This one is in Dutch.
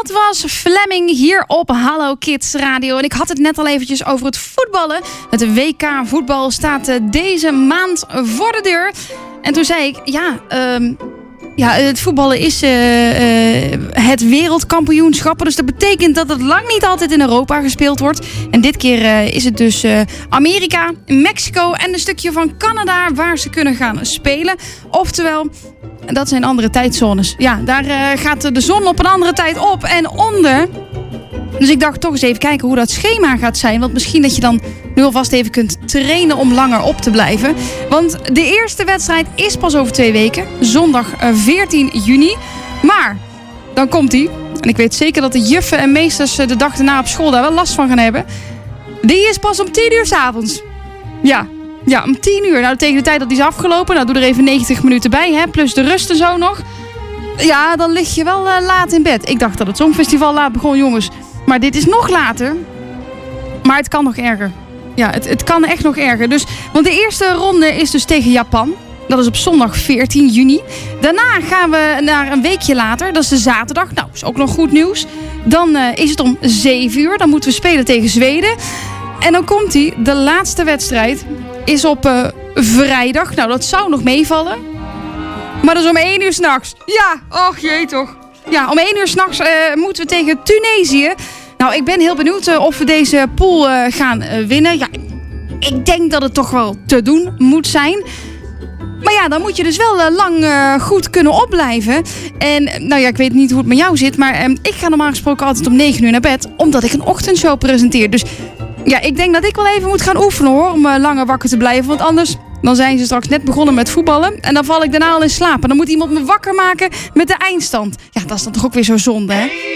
Dat was Fleming hier op Hallo Kids Radio. En ik had het net al eventjes over het voetballen. Het WK voetbal staat deze maand voor de deur. En toen zei ik, het voetballen is het wereldkampioenschap. Dus dat betekent dat het lang niet altijd in Europa gespeeld wordt. En dit keer is het dus Amerika, Mexico en een stukje van Canada waar ze kunnen gaan spelen. Oftewel, dat zijn andere tijdzones. Ja, daar gaat de zon op een andere tijd op en onder. Dus ik dacht toch eens even kijken hoe dat schema gaat zijn. Want misschien dat je dan nu alvast even kunt trainen om langer op te blijven. Want de eerste wedstrijd is pas over 2 weken. Zondag 14 juni. Maar dan komt ie. En ik weet zeker dat de juffen en meesters de dag erna op school daar wel last van gaan hebben. Die is pas om 10 uur 's avonds. Ja, om 10 uur. Nou, tegen de tijd dat die is afgelopen. Nou, doe er even 90 minuten bij, hè. Plus de rust en zo nog. Ja, dan lig je wel laat in bed. Ik dacht dat het Songfestival laat begon, jongens. Maar dit is nog later. Maar het kan nog erger. Ja, het kan echt nog erger. Dus, want de eerste ronde is dus tegen Japan. Dat is op zondag 14 juni. Daarna gaan we naar een weekje later. Dat is de zaterdag. Nou, is ook nog goed nieuws. Dan is het om 7 uur. Dan moeten we spelen tegen Zweden. En dan komt hij. De laatste wedstrijd is op vrijdag. Nou, dat zou nog meevallen. Maar dat is om 1 uur 's nachts. Ja, och jee toch. Ja, om 1 uur 's nachts moeten we tegen Tunesië. Nou, ik ben heel benieuwd of we deze pool gaan winnen. Ja, ik denk dat het toch wel te doen moet zijn. Maar ja, dan moet je dus wel lang goed kunnen opblijven. En nou ja, ik weet niet hoe het met jou zit. Maar ik ga normaal gesproken altijd om 9 uur naar bed. Omdat ik een ochtendshow presenteer. Dus ja, ik denk dat ik wel even moet gaan oefenen hoor. Om langer wakker te blijven. Want anders dan zijn ze straks net begonnen met voetballen. En dan val ik daarna al in slaap. En dan moet iemand me wakker maken met de eindstand. Ja, dat is dan toch ook weer zo zonde, hè?